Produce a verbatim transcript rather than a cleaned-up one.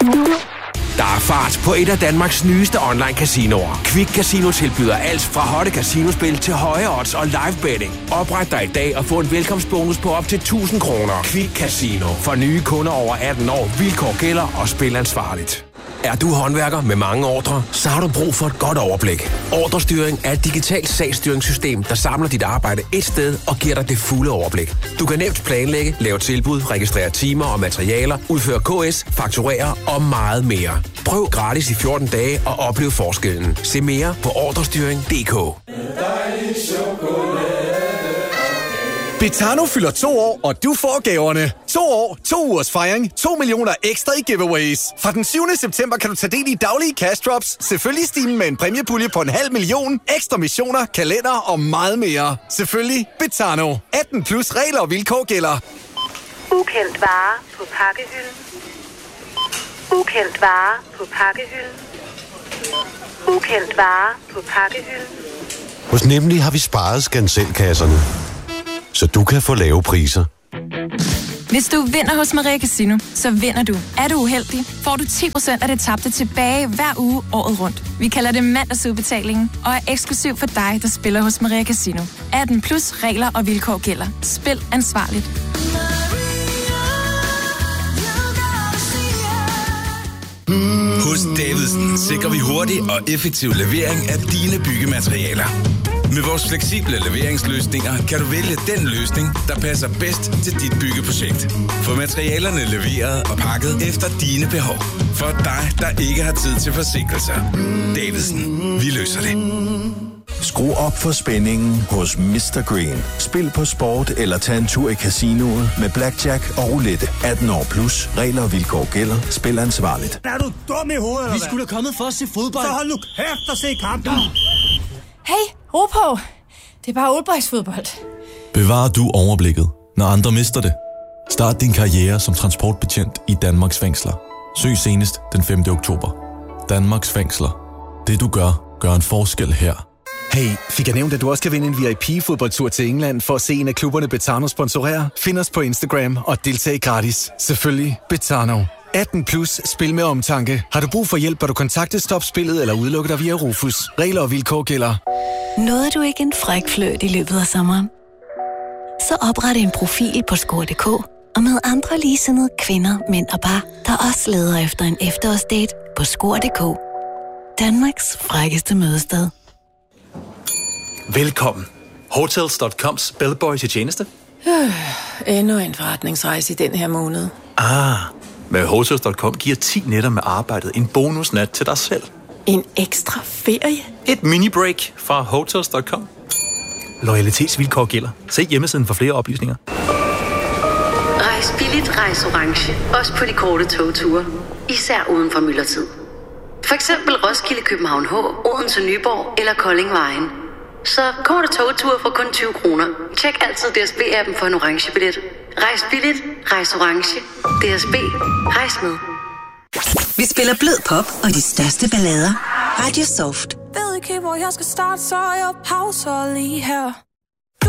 Der er fart på et af Danmarks nyeste online casinoer. Quick Casino tilbyder alt fra hotte casinospil til høje odds og live betting. Opret dig i dag og få en velkomstbonus på op til tusind kroner. Quick Casino. For nye kunder over atten år. Vilkår gælder og spil ansvarligt. Er du håndværker med mange ordrer, så har du brug for et godt overblik. Ordrestyring er et digitalt sagsstyringssystem, der samler dit arbejde et sted og giver dig det fulde overblik. Du kan nemt planlægge, lave tilbud, registrere timer og materialer, udføre K S, fakturere og meget mere. Prøv gratis i fjorten dage og oplev forskellen. Se mere på ordrestyring punktum d k. Betano fylder to år, og du får gaverne. To år, to ugers fejring, to millioner ekstra i giveaways. Fra den syvende september kan du tage del i daglige cash drops, selvfølgelig stimen med en præmiepulje på en halv million, ekstra missioner, kalender og meget mere. Selvfølgelig Betano. atten plus regler og vilkår gælder. Ukendt vare på pakkehylden. Ukendt vare på pakkehylden. Ukendt vare på pakkehylden. Hos Nemlig har vi sparet skanselkasserne, så du kan få lave priser. Hvis du vinder hos Maria Casino, så vinder du. Er du uheldig, får du ti procent af det tabte tilbage hver uge året rundt. Vi kalder det mandagsudbetalingen og er eksklusiv for dig, der spiller hos Maria Casino. atten plus regler og vilkår gælder. Spil ansvarligt. Hos Davidsen sikrer vi hurtig og effektiv levering af dine byggematerialer. Med vores fleksible leveringsløsninger kan du vælge den løsning, der passer bedst til dit byggeprojekt. Få materialerne leveret og pakket efter dine behov. For dig, der ikke har tid til forsinkelser. Davidsen, vi løser det. Skru op for spændingen hos mister Green. Spil på sport eller tag en tur i casinoet med blackjack og roulette. atten år plus. Regler og vilkår gælder. Spil ansvarligt. Er du dum i hovedet, eller Vi skulle da kommet for at se fodbold. Så hold nu kæft og se kampen. Hey, ro på. Det er bare oldboysfodbold. Bevarer du overblikket, når andre mister det? Start din karriere som transportbetjent i Danmarks fængsler. Søg senest den femte oktober. Danmarks fængsler. Det du gør, gør en forskel her. Hey, fik jeg nævnt, at du også kan vinde en V I P-fodboldtur til England for at se en af klubberne Betano sponsorere? Find os på Instagram og deltag gratis. Selvfølgelig Betano. atten plus. Spil med omtanke. Har du brug for hjælp, bør du kontakte Stop Spillet eller udelukke dig via Rufus. Regler og vilkår gælder. Nåede du ikke en fræk fløjt i løbet af sommeren? Så opret en profil på score punktum d k og med andre ligesindede kvinder, mænd og par, der også leder efter en efterårsdate på score punktum d k. Danmarks frækkeste mødested. Velkommen. Hotels punktum coms bellboy til tjeneste. Øh, endnu en forretningsrejse i den her måned. Ah, med Hotels punktum com giver ti nætter med arbejdet en bonusnat til dig selv. En ekstra ferie? Et mini-break fra Hotels punktum com. Loyalitetsvilkår gælder. Se hjemmesiden for flere oplysninger. Rejs billigt, rejs orange. Også på de korte togture. Især uden for myldretid. For eksempel Roskilde, København H, Odense, Nyborg eller Kolding Vejen. Så korte togture for kun tyve kroner. Tjek altid D S B-appen for en orange billet. Rejs billigt, rejs orange. D S B, rejs med. Vi spiller blød pop og de største ballader. Radio Soft. Ved ikke, hvor jeg skal starte, så jeg pauser lige her.